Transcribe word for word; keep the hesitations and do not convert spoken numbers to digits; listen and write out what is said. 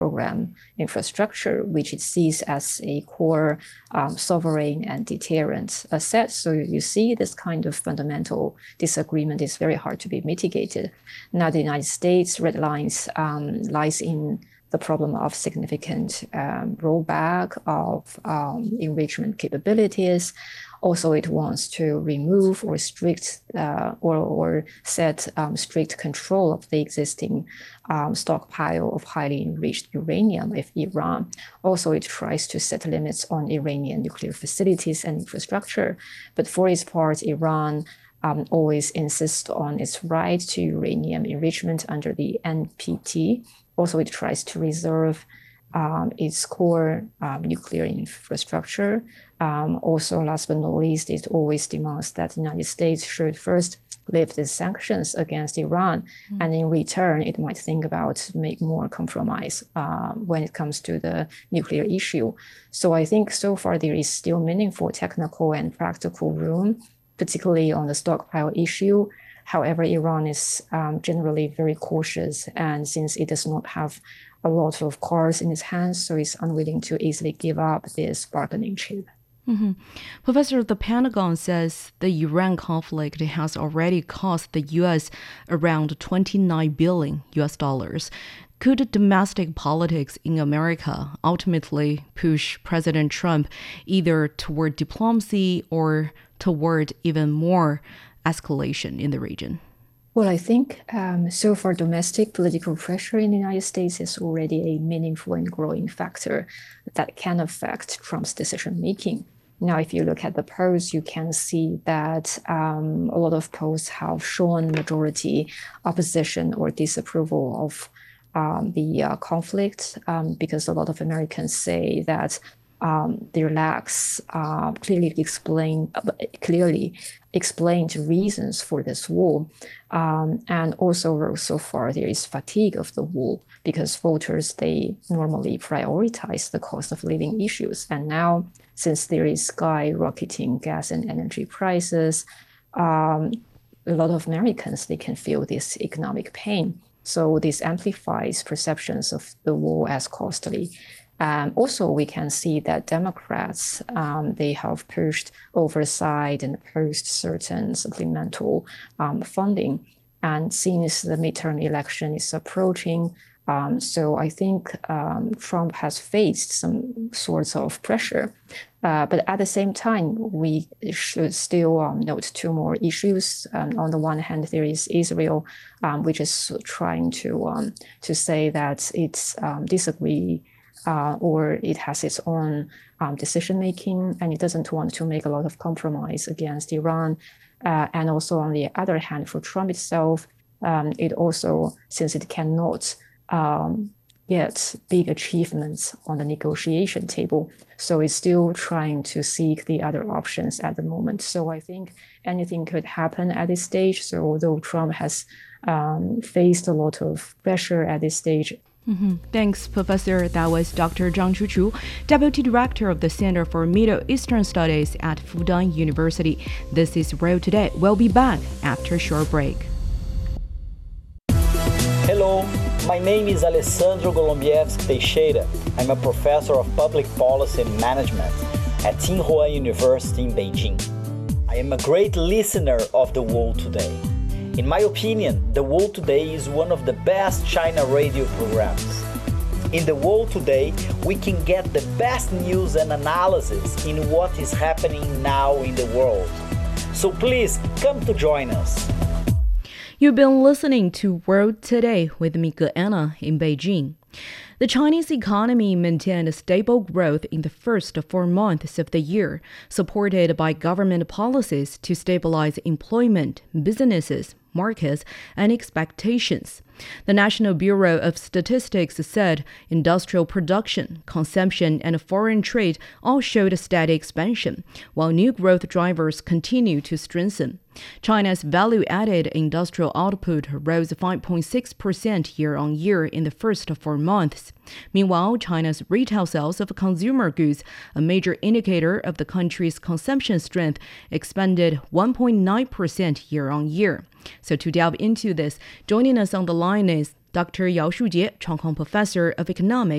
program infrastructure, which it sees as a core um, sovereign and deterrent asset. So you see this kind of fundamental disagreement is very hard to be mitigated. Now, the United States red lines um, lies in the problem of significant um, rollback of um, enrichment capabilities. Also, it wants to remove or strict uh, or, or set um, strict control of the existing um, stockpile of highly enriched uranium with Iran. Also, it tries to set limits on Iranian nuclear facilities and infrastructure. But for its part, Iran um, always insists on its right to uranium enrichment under the N P T. Also, it tries to reserve um, its core um, nuclear infrastructure. Um, also, last but not least, it always demands that the United States should first lift the sanctions against Iran, mm. and in return, it might think about make more compromise uh, when it comes to the nuclear issue. So I think so far there is still meaningful technical and practical room, particularly on the stockpile issue. However, Iran is um, generally very cautious, and since it does not have a lot of cards in its hands, so it's unwilling to easily give up this bargaining chip. Mm-hmm. Professor, the Pentagon says the Iran conflict has already cost the U S around twenty-nine billion U S dollars. Could domestic politics in America ultimately push President Trump either toward diplomacy or toward even more escalation in the region? Well, I think um, so far domestic political pressure in the United States is already a meaningful and growing factor that can affect Trump's decision-making. Now, if you look at the polls, you can see that um, a lot of polls have shown majority opposition or disapproval of um, the uh, conflict um, because a lot of Americans say that Um, there lacks uh, clearly explain uh, clearly explained reasons for this war, um, and also so far there is fatigue of the war because voters they normally prioritize the cost of living issues, and now since there is skyrocketing gas and energy prices, um, a lot of Americans they can feel this economic pain. So this amplifies perceptions of the war as costly. Um, also, we can see that Democrats, um, they have pushed oversight and opposed certain supplemental um, funding. And since the midterm election is approaching, um, so I think um, Trump has faced some sorts of pressure. Uh, but at the same time, we should still um, note two more issues. Um, on the one hand, there is Israel, um, which is trying to um, to say that it's um, disagree Uh, or it has its own um, decision-making, and it doesn't want to make a lot of compromise against Iran. Uh, and also, on the other hand, for Trump itself, um, it also, since it cannot um, get big achievements on the negotiation table, so it's still trying to seek the other options at the moment. So I think anything could happen at this stage. So although Trump has um, faced a lot of pressure at this stage, Mm-hmm. Thanks, Professor. That was Doctor Zhang Chuchu, Deputy Director of the Center for Middle Eastern Studies at Fudan University. This is World Today. We'll be back after a short break. Hello, my name is Alessandro Golombieski Teixeira. I'm a professor of public policy and management at Tsinghua University in Beijing. I am a great listener of The World Today. In my opinion, The World Today is one of the best China radio programs. In The World Today, we can get the best news and analysis in what is happening now in the world. So please come to join us. You've been listening to World Today with me, Anna, in Beijing. The Chinese economy maintained stable growth in the first four months of the year, supported by government policies to stabilize employment, businesses, markets, and expectations. The National Bureau of Statistics said industrial production, consumption, and foreign trade all showed a steady expansion, while new growth drivers continue to strengthen. China's value-added industrial output rose five point six percent year-on-year in the first four months. Meanwhile, China's retail sales of consumer goods, a major indicator of the country's consumption strength, expanded one point nine percent year-on-year. So to delve into this, joining us on the line is Doctor Yao Shujie, Chong Kong Professor of Economics